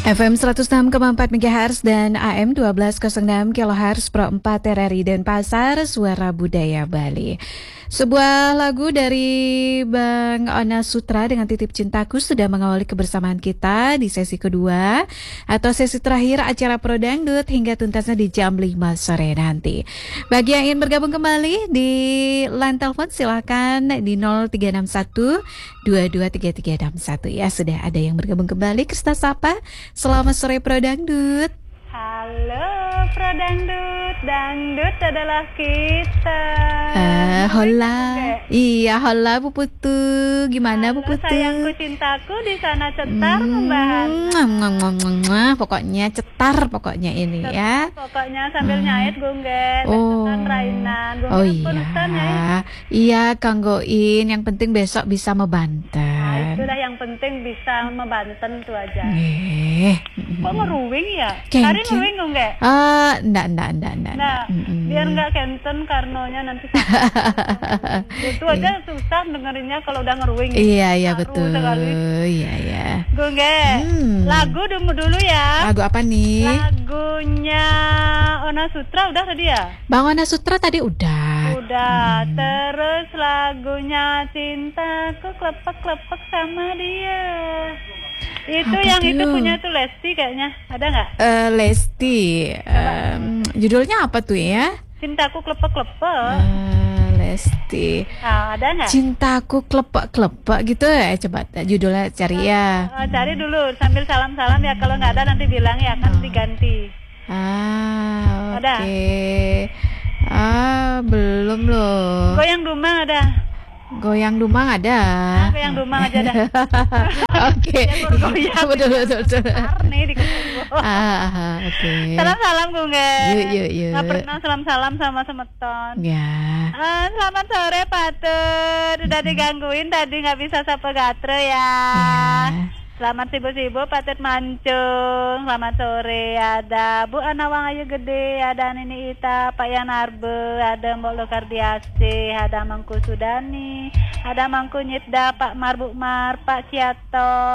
FM 106,4 MHz dan AM 1206 kHz Pro 4 RRI Denpasar, Suara Budaya Bali. Sebuah lagu dari Bang Ona Sutra dengan Titip Cintaku sudah mengawali kebersamaan kita di sesi kedua atau sesi terakhir acara Pro Dangdut hingga tuntasnya di jam 5 sore nanti. Bagi yang ingin bergabung kembali di line telepon silakan di 0361 223361 ya. Sudah ada yang bergabung kembali. Kita sapa. Selamat sore Pro Dangdut. Halo Pro Dangdut, dangdut adalah kita. Hola. Iya, hola Bu Putu. Gimana Bu Putu? Sayangku cintaku di sana cetar membahas. Pokoknya cetar pokoknya ini cetar, ya. Pokoknya sambil nyait gongget, besokan rainan. Oh iya. Iya, kanggoin. Yang penting besok bisa membanten. Nah, itulah yang penting bisa membanten itu aja. Kok ngeruwing ya? Hari ngeruwing enggak? Enggak. Nah, biar enggak kenten karnonya nanti itu aja susah dengerinnya kalau udah ngeruwing. Iya betul. Iya. Gongge, lagu dulu ya. Lagu apa nih? Lagunya Ona Sutra udah tadi ya? Bang Ona Sutra tadi udah. Terus lagunya Cintaku Klepek-klepek sama dia. Itu apa yang itu punya tuh Lesti kayaknya. Ada nggak? Lesti. Judulnya apa tuh ya? Cintaku Klepek-klepek. Lesti. Ada nggak? Cintaku klepek-klepek gitu ya. Coba judulnya cari ya. Cari dulu sambil salam-salam ya. Kalau nggak ada nanti bilang ya kan diganti. Oke. Belum loh. Goyang Dumang ada. Goyang Dumang ada. Goyang Dumang aja dah. Oke. Betul. Nih di Oke. Salam-salam Gunge. Yuk. Nggak pernah salam-salam sama semeton. Ya. Selamat sore Patut. Udah digangguin tadi nggak bisa sapa gatre ya. Selamat sibuk-sibuk Patut Mancung. Selamat sore. Ada Bu Anawang Ayu Gede, ada Nini Ita, Pak Yanarbe, ada Mbok Lokardiase, ada Mangku Sudani, ada Mangku Nyitda, Pak Marbukmar, Pak Ciato.